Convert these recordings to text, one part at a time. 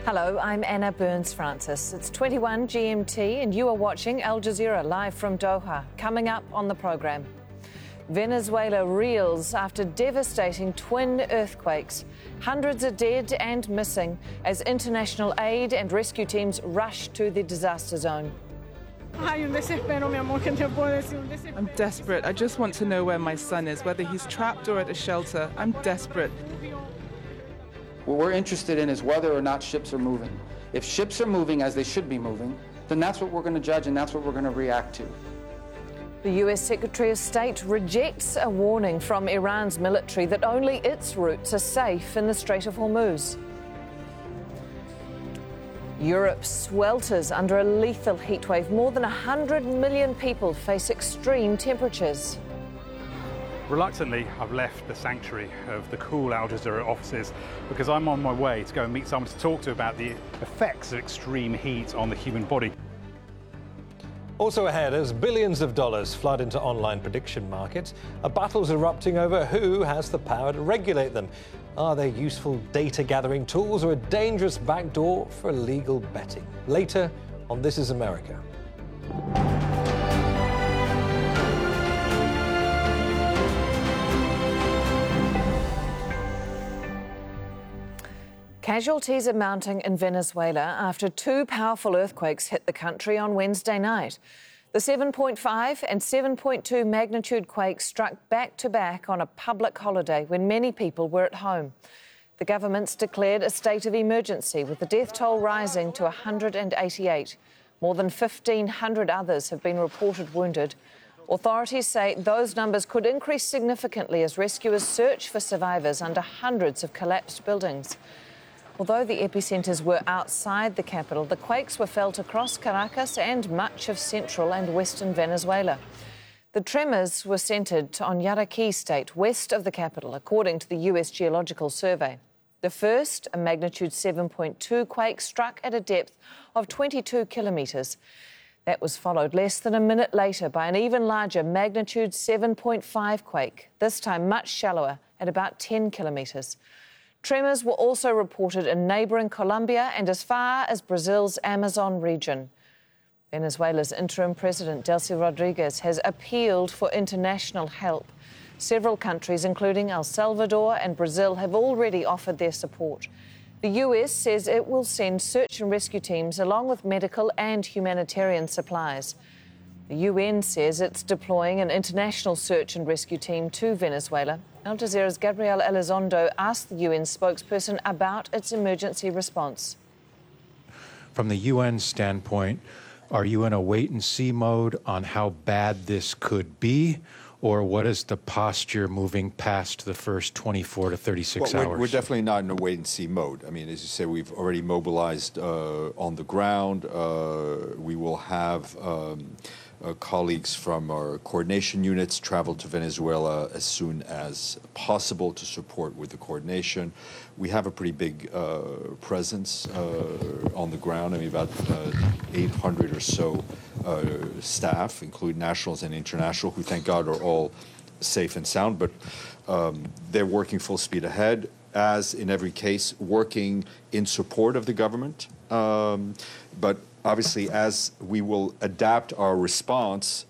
Hello, I'm Anna Burns-Francis. It's 21 GMT and you are watching Al Jazeera live from Doha. Coming up on the programme, Venezuela reels after devastating twin earthquakes. Hundreds are dead and missing as international aid and rescue teams rush to the disaster zone. I'm desperate. I just want to know where my son is, whether he's trapped or at a shelter. I'm desperate. What we're interested in is whether or not ships are moving. If ships are moving as they should be moving, then that's what we're going to judge and that's what we're going to react to. The US Secretary of State rejects a warning from Iran's military that only its routes are safe in the Strait of Hormuz. Europe swelters under a lethal heatwave. More than 100 million people face extreme temperatures. Reluctantly, I've left the sanctuary of the cool Al Jazeera offices because I'm on my way to go and meet someone to talk to about the effects of extreme heat on the human body. Also ahead, as billions of dollars flood into online prediction markets, a battle's erupting over who has the power to regulate them. Are they useful data-gathering tools or a dangerous backdoor for illegal betting? Later on This Is America. Casualties are mounting in Venezuela after two powerful earthquakes hit the country on Wednesday night. The 7.5 and 7.2 magnitude quakes struck back-to-back on a public holiday when many people were at home. The government's declared a state of emergency, with the death toll rising to 188. More than 1,500 others have been reported wounded. Authorities say those numbers could increase significantly as rescuers search for survivors under hundreds of collapsed buildings. Although the epicenters were outside the capital, the quakes were felt across Caracas and much of central and western Venezuela. The tremors were centred on Yaraquí state, west of the capital, according to the US Geological Survey. The first, a magnitude 7.2 quake, struck at a depth of 22 kilometres. That was followed less than a minute later by an even larger magnitude 7.5 quake, this time much shallower at about 10 kilometres. Tremors were also reported in neighbouring Colombia and as far as Brazil's Amazon region. Venezuela's interim president, Delcy Rodriguez, has appealed for international help. Several countries, including El Salvador and Brazil, have already offered their support. The US says it will send search and rescue teams along with medical and humanitarian supplies. The UN says it's deploying an international search and rescue team to Venezuela. Al Jazeera's Gabriel Elizondo asked the UN spokesperson about its emergency response. From the UN standpoint, are you in a wait-and-see mode on how bad this could be? Or what is the posture moving past the first 24 to 36 hours? We're definitely not in a wait-and-see mode. I mean, as you say, we've already mobilized on the ground. We will have colleagues from our coordination units travel to Venezuela as soon as possible to support with the coordination. We have a pretty big presence on the ground. I mean, about 800 or so staff, including nationals and international, who, thank God, are all safe and sound. But they're working full speed ahead, as in every case, working in support of the government. But obviously, as we will adapt our response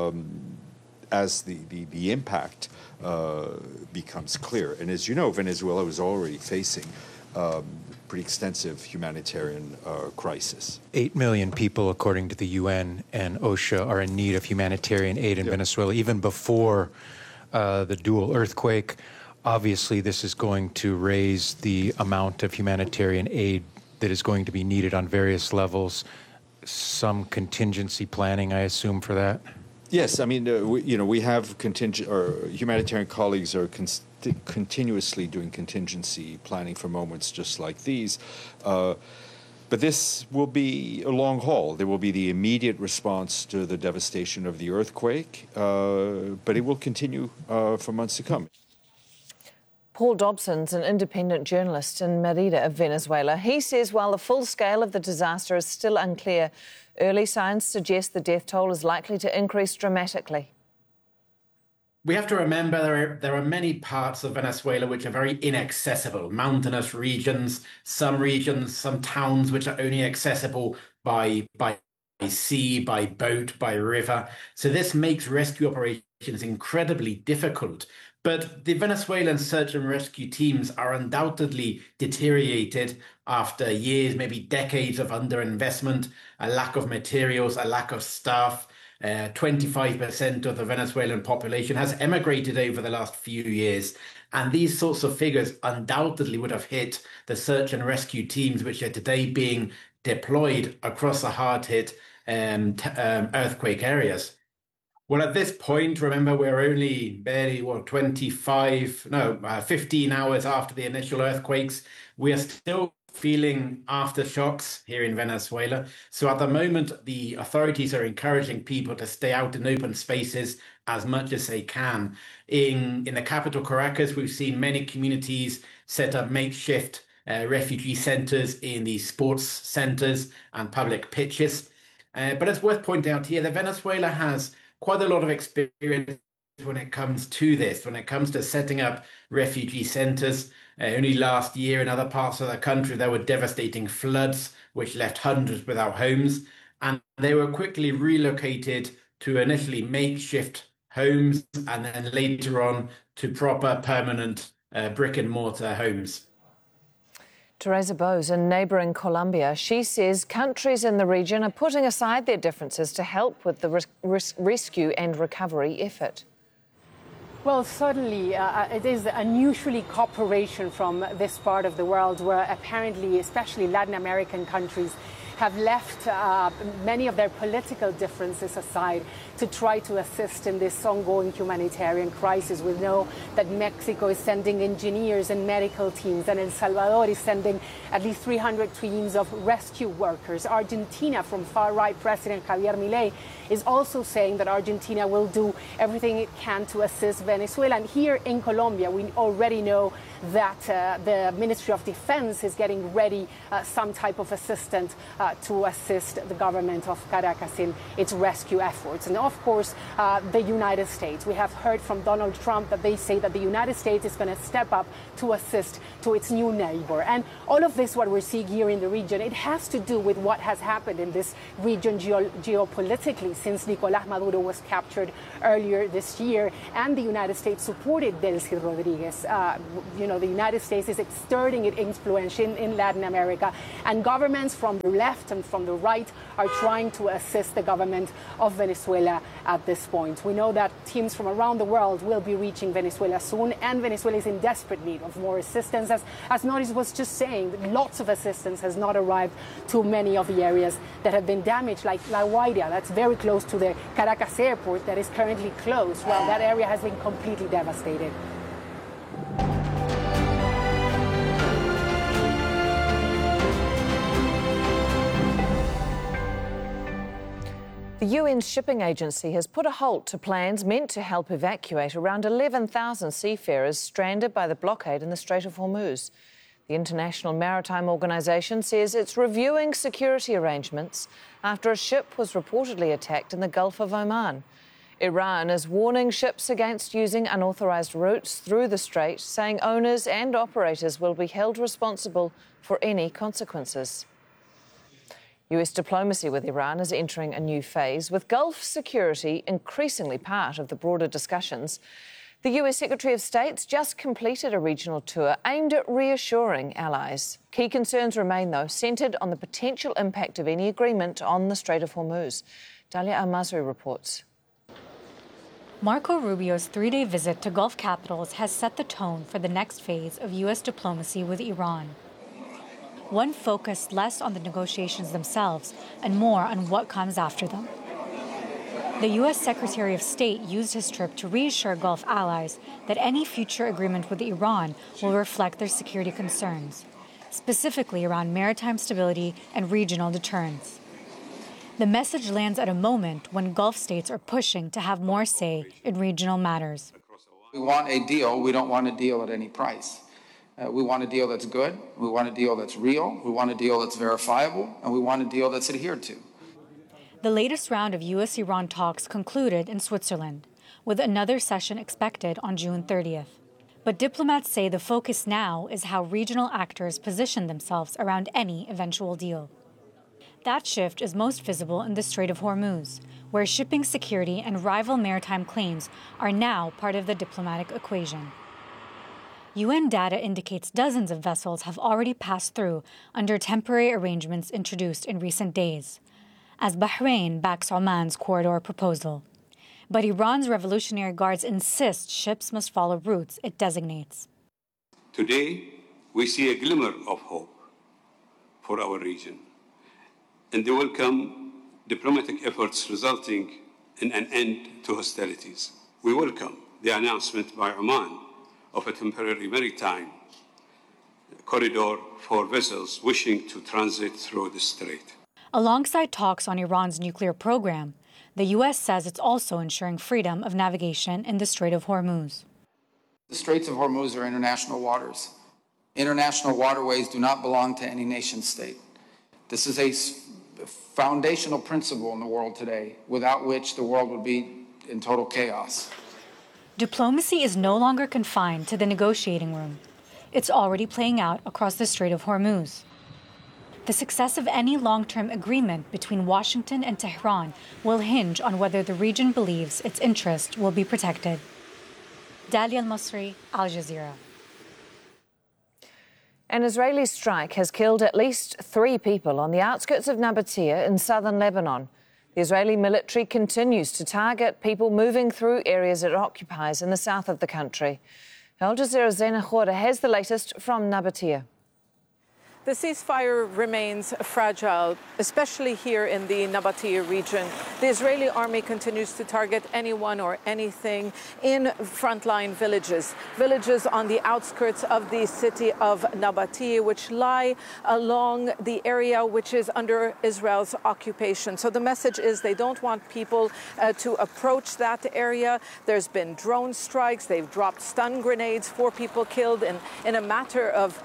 as the impact becomes clear. And as you know, Venezuela was already facing pretty extensive humanitarian crisis. 8 million people, according to the UN and OSHA, are in need of humanitarian aid in Venezuela, even before the dual earthquake. Obviously, this is going to raise the amount of humanitarian aid that is going to be needed on various levels. Some contingency planning, I assume, for that? Yes, I mean, we have humanitarian colleagues are continuously doing contingency planning for moments just like these. But this will be a long haul. There will be the immediate response to the devastation of the earthquake, but it will continue for months to come. Paul Dobson's an independent journalist in Merida of Venezuela. He says while the full scale of the disaster is still unclear, early signs suggest the death toll is likely to increase dramatically. We have to remember there are many parts of Venezuela which are very inaccessible, mountainous regions, some towns which are only accessible by sea, by boat, by river. So this makes rescue operations incredibly difficult. But the Venezuelan search and rescue teams are undoubtedly deteriorated after years, maybe decades of underinvestment, a lack of materials, a lack of staff. 25% of the Venezuelan population has emigrated over the last few years. And these sorts of figures undoubtedly would have hit the search and rescue teams, which are today being deployed across the hard-hit earthquake areas. Well, at this point, remember, we're only barely, 15 hours after the initial earthquakes. We are still feeling aftershocks here in Venezuela. So at the moment, the authorities are encouraging people to stay out in open spaces as much as they can. In the capital, Caracas, we've seen many communities set up makeshift refugee centers in the sports centers and public pitches. But it's worth pointing out here that Venezuela has quite a lot of experience when it comes to this, when it comes to setting up refugee centers. Only last year in other parts of the country, there were devastating floods, which left hundreds without homes. And they were quickly relocated to initially makeshift homes and then later on to proper permanent brick and mortar homes. Teresa Bowes in neighbouring Colombia. She says countries in the region are putting aside their differences to help with the rescue and recovery effort. Well, certainly it is unusually cooperation from this part of the world where apparently, especially Latin American countries, have left many of their political differences aside to try to assist in this ongoing humanitarian crisis. We know that Mexico is sending engineers and medical teams, and El Salvador is sending at least 300 teams of rescue workers. Argentina, from far-right President Javier Milei, is also saying that Argentina will do everything it can to assist Venezuela. And here in Colombia, we already know that the Ministry of Defense is getting ready some type of assistance to assist the government of Caracas in its rescue efforts. And of course, the United States. We have heard from Donald Trump that they say that the United States is going to step up to assist to its new neighbor. And all of this, what we're seeing here in the region, it has to do with what has happened in this region geopolitically since Nicolás Maduro was captured earlier this year, and the United States supported Delcy Rodriguez. The United States is exerting its influence in Latin America, and governments from the left and from the right are trying to assist the government of Venezuela at this point. We know that teams from around the world will be reaching Venezuela soon, and Venezuela is in desperate need of more assistance. As Norris was just saying, lots of assistance has not arrived to many of the areas that have been damaged, like La Guaira, that's very close to the Caracas airport that is currently closed. Well, that area has been completely devastated. The UN's shipping agency has put a halt to plans meant to help evacuate around 11,000 seafarers stranded by the blockade in the Strait of Hormuz. The International Maritime Organization says it's reviewing security arrangements after a ship was reportedly attacked in the Gulf of Oman. Iran is warning ships against using unauthorized routes through the strait, saying owners and operators will be held responsible for any consequences. US diplomacy with Iran is entering a new phase, with Gulf security increasingly part of the broader discussions. The US Secretary of State's just completed a regional tour aimed at reassuring allies. Key concerns remain, though, centred on the potential impact of any agreement on the Strait of Hormuz. Dalia Al-Masri reports. Marco Rubio's three-day visit to Gulf capitals has set the tone for the next phase of US diplomacy with Iran. One focused less on the negotiations themselves and more on what comes after them. The U.S. Secretary of State used his trip to reassure Gulf allies that any future agreement with Iran will reflect their security concerns, specifically around maritime stability and regional deterrence. The message lands at a moment when Gulf states are pushing to have more say in regional matters. We want a deal. We don't want a deal at any price. We want a deal that's good, we want a deal that's real, we want a deal that's verifiable, and we want a deal that's adhered to. The latest round of U.S.-Iran talks concluded in Switzerland. with another session expected on June 30th. But diplomats say the focus now is how regional actors position themselves around any eventual deal. That shift is most visible in the Strait of Hormuz, where shipping security and rival maritime claims are now part of the diplomatic equation. UN data indicates dozens of vessels have already passed through under temporary arrangements introduced in recent days, as Bahrain backs Oman's corridor proposal. But Iran's Revolutionary Guards insist ships must follow routes it designates. Today, we see a glimmer of hope for our region, and they welcome diplomatic efforts resulting in an end to hostilities. We welcome the announcement by Oman of a temporary maritime corridor for vessels wishing to transit through the strait. Alongside talks on Iran's nuclear program, the U.S. says it's also ensuring freedom of navigation in the Strait of Hormuz. The Straits of Hormuz are international waters. International waterways do not belong to any nation state. This is a foundational principle in the world today, without which the world would be in total chaos. Diplomacy is no longer confined to the negotiating room. It's already playing out across the Strait of Hormuz. The success of any long-term agreement between Washington and Tehran will hinge on whether the region believes its interests will be protected. Dalia Al-Masri, Al Jazeera. An Israeli strike has killed at least 3 people on the outskirts of Nabatea in southern Lebanon. The Israeli military continues to target people moving through areas it occupies in the south of the country. Al Jazeera's Zaina Khoury has the latest from Nabatea. The ceasefire remains fragile, especially here in the Nabatea region. The Israeli army continues to target anyone or anything in frontline villages, villages on the outskirts of the city of Nabatea, which lie along the area which is under Israel's occupation. So the message is they don't want people to approach that area. There's been drone strikes. They've dropped stun grenades. 4 people killed in a matter of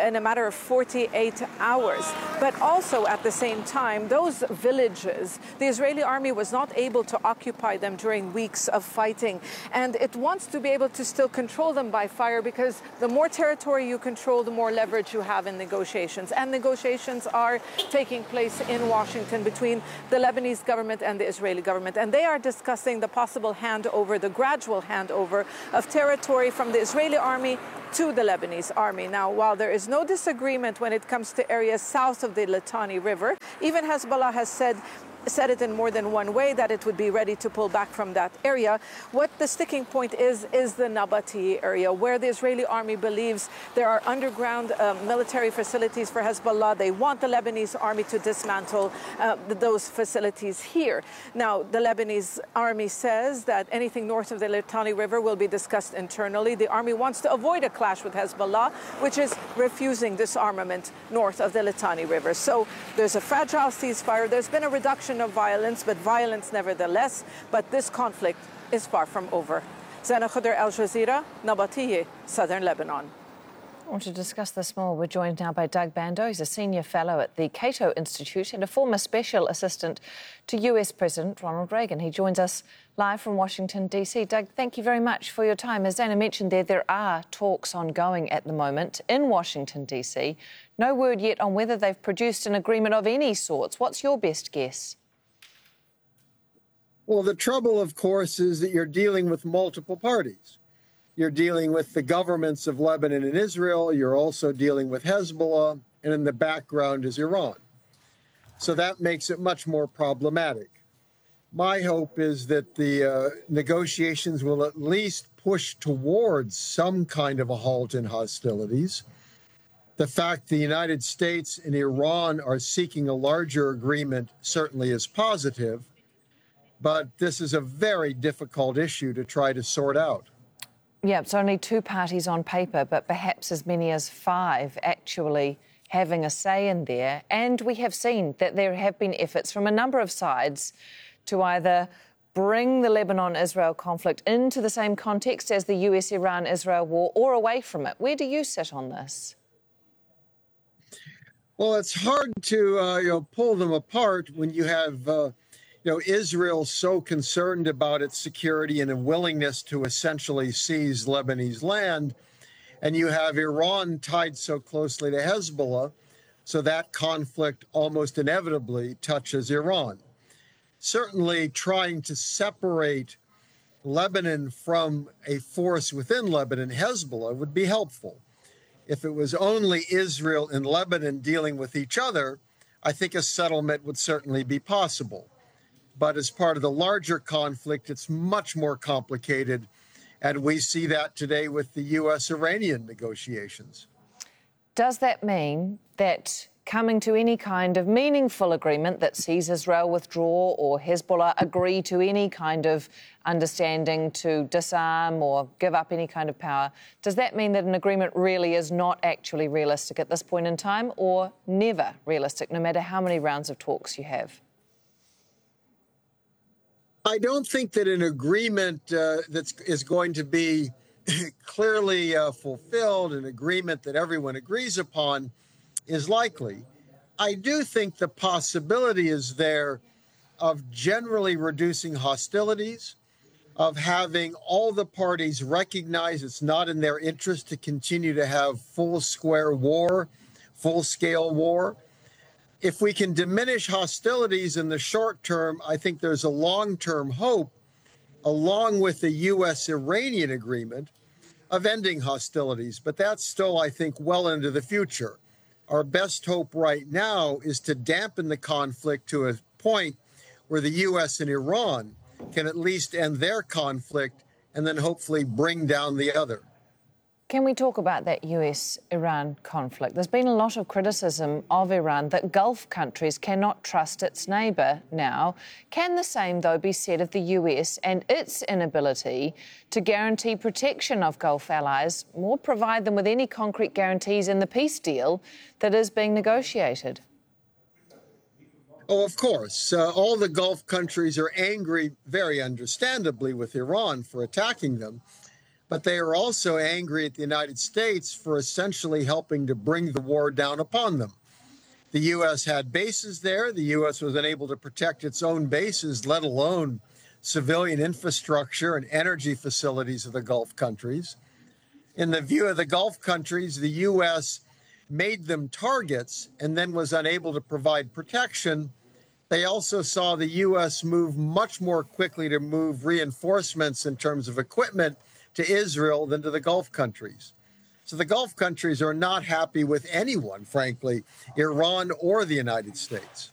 48 hours. But also at the same time, those villages, the Israeli army was not able to occupy them during weeks of fighting. And it wants to be able to still control them by fire, because the more territory you control, the more leverage you have in negotiations. And negotiations are taking place in Washington between the Lebanese government and the Israeli government. And they are discussing the possible handover, the gradual handover of territory from the Israeli army to the Lebanese army. Now, while there is no disagreement when it comes to areas south of the Litani River, even Hezbollah has said it in more than one way that it would be ready to pull back from that area. What the sticking point is the Nabatea area, where the Israeli army believes there are underground military facilities for Hezbollah. They want the Lebanese army to dismantle those facilities here. Now, the Lebanese army says that anything north of the Litani River will be discussed internally. The army wants to avoid a clash with Hezbollah, which is refusing disarmament north of the Litani River. So there's a fragile ceasefire. There's been a reduction of violence, but violence nevertheless. But this conflict is far from over. Zaina Khoury, Al Jazeera, Nabatea, southern Lebanon. I want to discuss this more. We're joined now by Doug Bando. He's a senior fellow at the Cato Institute and a former special assistant to US President Ronald Reagan. He joins us live from Washington, D.C. Doug, thank you very much for your time. As Zaina mentioned there are talks ongoing at the moment in Washington, D.C. No word yet on whether they've produced an agreement of any sorts. What's your best guess? Well, the trouble, of course, is that you're dealing with multiple parties. You're dealing with the governments of Lebanon and Israel. You're also dealing with Hezbollah, and in the background is Iran. So that makes it much more problematic. My hope is that the negotiations will at least push towards some kind of a halt in hostilities. The fact the United States and Iran are seeking a larger agreement certainly is positive, but this is a very difficult issue to try to sort out. Yeah, it's only 2 parties on paper, but perhaps as many as 5 actually having a say in there. And we have seen that there have been efforts from a number of sides to either bring the Lebanon-Israel conflict into the same context as the US-Iran-Israel war or away from it. Where do you sit on this? Well, it's hard to pull them apart when you have Israel's so concerned about its security and a willingness to essentially seize Lebanese land, and you have Iran tied so closely to Hezbollah, so that conflict almost inevitably touches Iran. Certainly, trying to separate Lebanon from a force within Lebanon, Hezbollah, would be helpful. If it was only Israel and Lebanon dealing with each other, I think a settlement would certainly be possible. But as part of the larger conflict, it's much more complicated. And we see that today with the U.S.-Iranian negotiations. Does that mean that coming to any kind of meaningful agreement that sees Israel withdraw or Hezbollah agree to any kind of understanding to disarm or give up any kind of power, does that mean that an agreement really is not actually realistic at this point in time, or never realistic, no matter how many rounds of talks you have? I don't think that an agreement that is going to be clearly fulfilled, an agreement that everyone agrees upon, is likely. I do think the possibility is there of generally reducing hostilities, of having all the parties recognize it's not in their interest to continue to have full-scale war. If we can diminish hostilities in the short term, I think there's a long-term hope, along with the U.S.-Iranian agreement, of ending hostilities. But that's still, I think, well into the future. Our best hope right now is to dampen the conflict to a point where the U.S. and Iran can at least end their conflict and then hopefully bring down the other. Can we talk about that US-Iran conflict? There's been a lot of criticism of Iran that Gulf countries cannot trust its neighbour now. Can the same, though, be said of the US and its inability to guarantee protection of Gulf allies, or provide them with any concrete guarantees in the peace deal that is being negotiated? Oh, of course. All the Gulf countries are angry, very understandably, with Iran for attacking them. But they are also angry at the United States for essentially helping to bring the war down upon them. The U.S. had bases there. The U.S. was unable to protect its own bases, let alone civilian infrastructure and energy facilities of the Gulf countries. In the view of the Gulf countries, the U.S. made them targets and then was unable to provide protection. They also saw the U.S. move much more quickly to move reinforcements in terms of equipment to Israel than to the Gulf countries. So the Gulf countries are not happy with anyone, frankly, Iran or the United States.